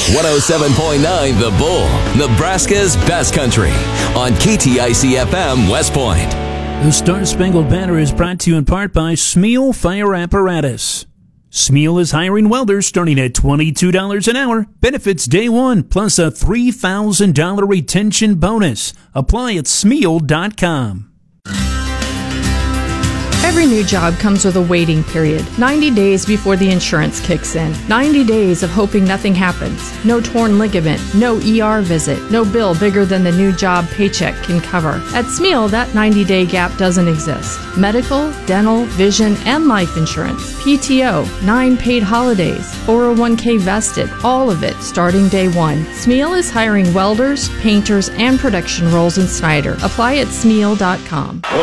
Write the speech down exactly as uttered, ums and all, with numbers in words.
one oh seven point nine The Bull, Nebraska's best country, on K T I C F M West Point. The Star Spangled Banner is brought to you in part by Smeel Fire Apparatus. Smeel is hiring welders starting at twenty-two dollars an hour. Benefits day one, plus a three thousand dollars retention bonus. Apply at smeel dot com. Every new job comes with a waiting period. ninety days before the insurance kicks in. ninety days of hoping nothing happens. No torn ligament, no E R visit, no bill bigger than the new job paycheck can cover. At Smeel, that ninety-day gap doesn't exist. Medical, dental, vision, and life insurance. P T O, nine paid holidays, four oh one k vested, all of it starting day one. Smeel is hiring welders, painters, and production roles in Snyder. Apply at smeel dot com.